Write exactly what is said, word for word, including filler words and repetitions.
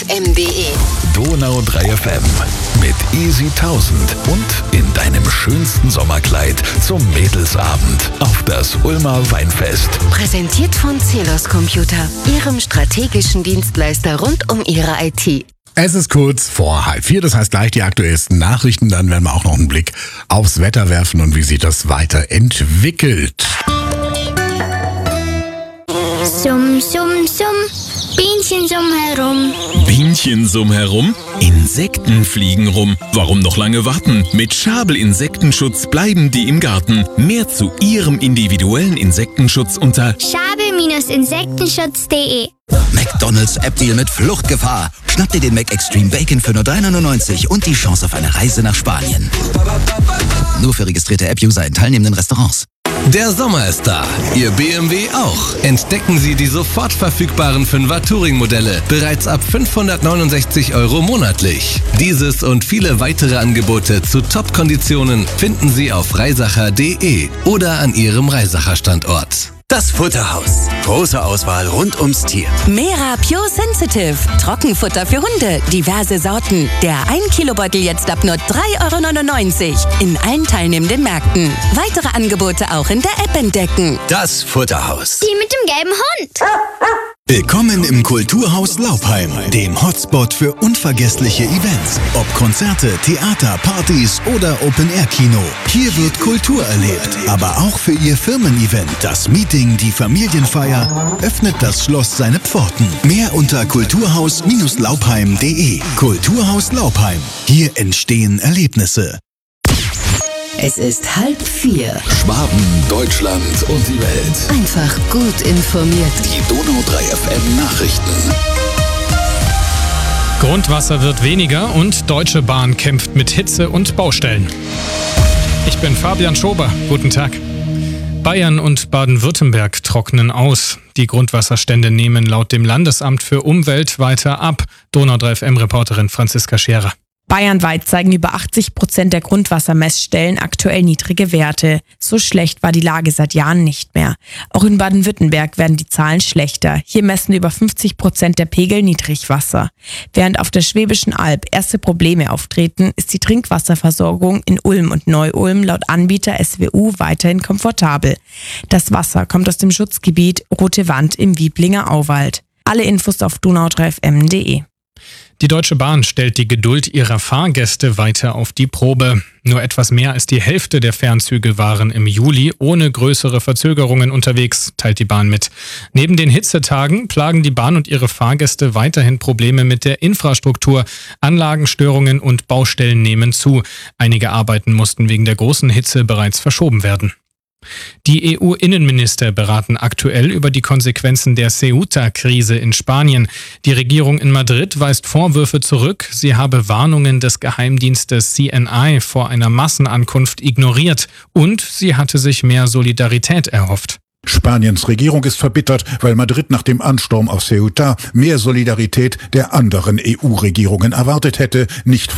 M punkt de. Donau drei F M mit Easy tausend und in deinem schönsten Sommerkleid zum Mädelsabend auf das Ulmer Weinfest. Präsentiert von Celos Computer, Ihrem strategischen Dienstleister rund um Ihre I T. Es ist kurz vor halb vier, das heißt gleich die aktuellsten Nachrichten. Dann werden wir auch noch einen Blick aufs Wetter werfen und wie sich das weiterentwickelt. Summ, summ, summ, Bienchen summ herum. Bienchen summ herum? Insekten fliegen rum. Warum noch lange warten? Mit Schabel Insektenschutz bleiben die im Garten. Mehr zu Ihrem individuellen Insektenschutz unter Schabel Insektenschutz punkt de. McDonald's App-Deal mit Fluchtgefahr. Schnapp dir den Mac Extreme Bacon für nur drei neunundneunzig und die Chance auf eine Reise nach Spanien. Nur für registrierte App-User in teilnehmenden Restaurants. Der Sommer ist da, Ihr B M W auch. Entdecken Sie die sofort verfügbaren fünfer Touring-Modelle, bereits ab fünfhundertneunundsechzig Euro monatlich. Dieses und viele weitere Angebote zu Top-Konditionen finden Sie auf reisacher punkt de oder an Ihrem Reisacher-Standort. Das Futterhaus. Große Auswahl rund ums Tier. Mera Pure Sensitive. Trockenfutter für Hunde. Diverse Sorten. Der ein Kilo Beutel jetzt ab nur drei neunundneunzig Euro. In allen teilnehmenden Märkten. Weitere Angebote auch in der App entdecken. Das Futterhaus. Die mit dem gelben Hund. Willkommen im Kulturhaus Laupheim, dem Hotspot für unvergessliche Events. Ob Konzerte, Theater, Partys oder Open-Air-Kino. Hier wird Kultur erlebt, aber auch für Ihr Firmen-Event, das Meeting, die Familienfeier, öffnet das Schloss seine Pforten. Mehr unter kulturhaus laupheim punkt de. Kulturhaus Laupheim. Hier entstehen Erlebnisse. Es ist halb vier. Schwaben, Deutschland und die Welt. Einfach gut informiert. Die Donau drei F M Nachrichten. Grundwasser wird weniger und Deutsche Bahn kämpft mit Hitze und Baustellen. Ich bin Fabian Schober. Guten Tag. Bayern und Baden-Württemberg trocknen aus. Die Grundwasserstände nehmen laut dem Landesamt für Umwelt weiter ab. Donau drei F M-Reporterin Franziska Scherer. Bayernweit zeigen über achtzig Prozent der Grundwassermessstellen aktuell niedrige Werte. So schlecht war die Lage seit Jahren nicht mehr. Auch in Baden-Württemberg werden die Zahlen schlechter. Hier messen über fünfzig Prozent der Pegel Niedrigwasser. Während auf der Schwäbischen Alb erste Probleme auftreten, ist die Trinkwasserversorgung in Ulm und Neu-Ulm laut Anbieter S W U weiterhin komfortabel. Das Wasser kommt aus dem Schutzgebiet Rote Wand im Wieblinger Auwald. Alle Infos auf donau drei f m punkt de. Die Deutsche Bahn stellt die Geduld ihrer Fahrgäste weiter auf die Probe. Nur etwas mehr als die Hälfte der Fernzüge waren im Juli ohne größere Verzögerungen unterwegs, teilt die Bahn mit. Neben den Hitzetagen plagen die Bahn und ihre Fahrgäste weiterhin Probleme mit der Infrastruktur. Anlagenstörungen und Baustellen nehmen zu. Einige Arbeiten mussten wegen der großen Hitze bereits verschoben werden. Die E U-Innenminister beraten aktuell über die Konsequenzen der Ceuta-Krise in Spanien. Die Regierung in Madrid weist Vorwürfe zurück, sie habe Warnungen des Geheimdienstes C N I vor einer Massenankunft ignoriert und sie hatte sich mehr Solidarität erhofft. Spaniens Regierung ist verbittert, weil Madrid nach dem Ansturm auf Ceuta mehr Solidarität der anderen E U-Regierungen erwartet hätte, nicht